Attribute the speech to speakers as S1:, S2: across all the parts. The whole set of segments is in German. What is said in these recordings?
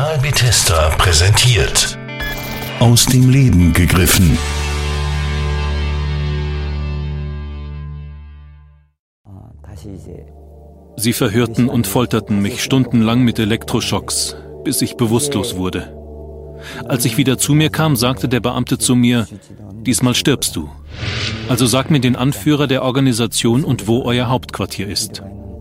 S1: Kanal Bethesda präsentiert. Aus dem Leben gegriffen.
S2: Sie verhörten und folterten mich stundenlang mit Elektroschocks, bis ich bewusstlos wurde. Als ich wieder zu mir kam, sagte der Beamte zu mir: Diesmal stirbst du. Also sag mir den Anführer der Organisation und wo euer Hauptquartier ist.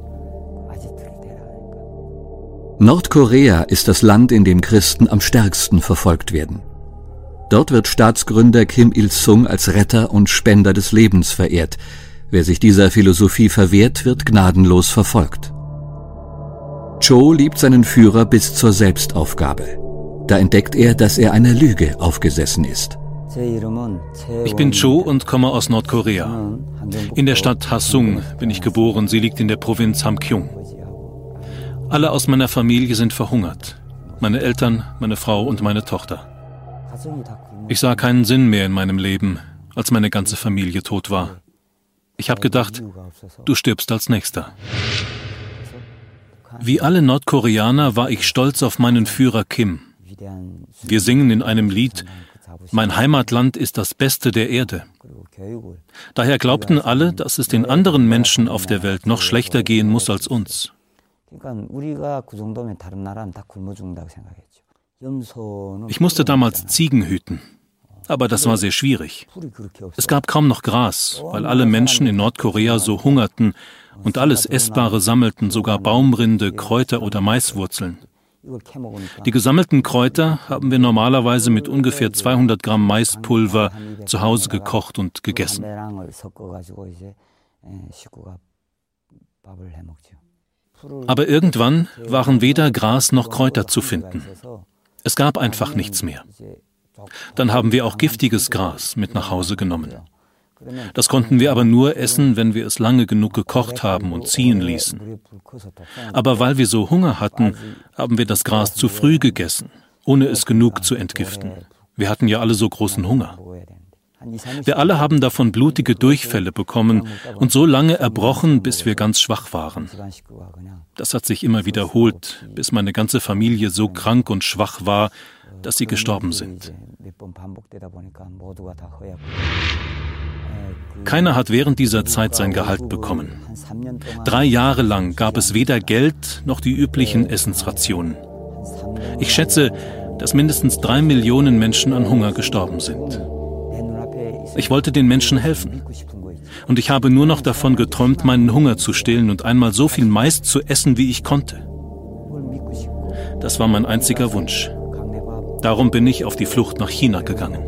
S3: Nordkorea ist das Land, in dem Christen am stärksten verfolgt werden. Dort wird Staatsgründer Kim Il-sung als Retter und Spender des Lebens verehrt. Wer sich dieser Philosophie verwehrt, wird gnadenlos verfolgt. Cho liebt seinen Führer bis zur Selbstaufgabe. Da entdeckt er, dass er einer Lüge aufgesessen ist.
S2: Ich bin Cho und komme aus Nordkorea. In der Stadt Hasung bin ich geboren, sie liegt in der Provinz Hamgyong. Alle aus meiner Familie sind verhungert. Meine Eltern, meine Frau und meine Tochter. Ich sah keinen Sinn mehr in meinem Leben, als meine ganze Familie tot war. Ich habe gedacht, du stirbst als Nächster. Wie alle Nordkoreaner war ich stolz auf meinen Führer Kim. Wir singen in einem Lied: Mein Heimatland ist das Beste der Erde. Daher glaubten alle, dass es den anderen Menschen auf der Welt noch schlechter gehen muss als uns. Ich musste damals Ziegen hüten, aber das war sehr schwierig. Es gab kaum noch Gras, weil alle Menschen in Nordkorea so hungerten und alles Essbare sammelten, sogar Baumrinde, Kräuter oder Maiswurzeln. Die gesammelten Kräuter haben wir normalerweise mit ungefähr 200 Gramm Maispulver zu Hause gekocht und gegessen. Aber irgendwann waren weder Gras noch Kräuter zu finden. Es gab einfach nichts mehr. Dann haben wir auch giftiges Gras mit nach Hause genommen. Das konnten wir aber nur essen, wenn wir es lange genug gekocht haben und ziehen ließen. Aber weil wir so Hunger hatten, haben wir das Gras zu früh gegessen, ohne es genug zu entgiften. Wir hatten ja alle so großen Hunger. Wir alle haben davon blutige Durchfälle bekommen und so lange erbrochen, bis wir ganz schwach waren. Das hat sich immer wiederholt, bis meine ganze Familie so krank und schwach war, dass sie gestorben sind. Keiner hat während dieser Zeit sein Gehalt bekommen. 3 Jahre lang gab es weder Geld noch die üblichen Essensrationen. Ich schätze, dass mindestens 3 Millionen Menschen an Hunger gestorben sind. Ich wollte den Menschen helfen. Und ich habe nur noch davon geträumt, meinen Hunger zu stillen und einmal so viel Mais zu essen, wie ich konnte. Das war mein einziger Wunsch. Darum bin ich auf die Flucht nach China gegangen.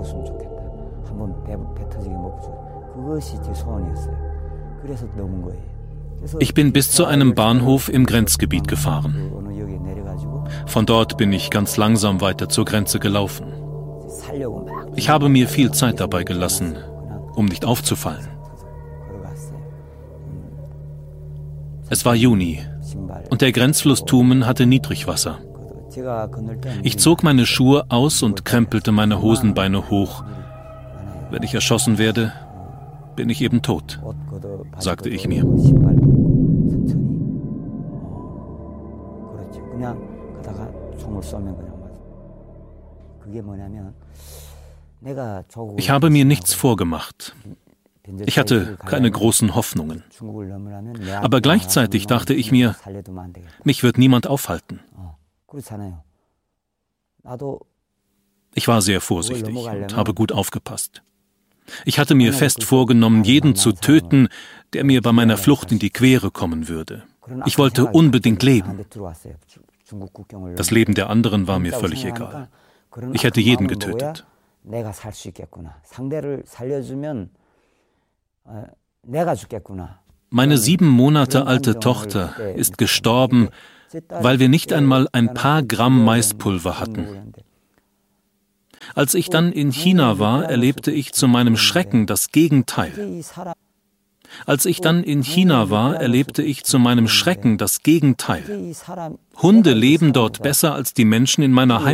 S2: Ich bin bis zu einem Bahnhof im Grenzgebiet gefahren. Von dort bin ich ganz langsam weiter zur Grenze gelaufen. Ich habe mir viel Zeit dabei gelassen, um nicht aufzufallen. Es war Juni und der Grenzfluss Tumen hatte Niedrigwasser. Ich zog meine Schuhe aus und krempelte meine Hosenbeine hoch. Wenn ich erschossen werde, bin ich eben tot, sagte ich mir. Ich habe mir nichts vorgemacht. Ich hatte keine großen Hoffnungen. Aber gleichzeitig dachte ich mir, mich wird niemand aufhalten. Ich war sehr vorsichtig und habe gut aufgepasst. Ich hatte mir fest vorgenommen, jeden zu töten, der mir bei meiner Flucht in die Quere kommen würde. Ich wollte unbedingt leben. Das Leben der anderen war mir völlig egal. Ich hätte jeden getötet. Meine 7 Monate alte Tochter ist gestorben, weil wir nicht einmal ein paar Gramm Maispulver hatten. Als ich dann in China war, erlebte ich zu meinem Schrecken das Gegenteil. Hunde leben dort besser als die Menschen in meiner Heimat.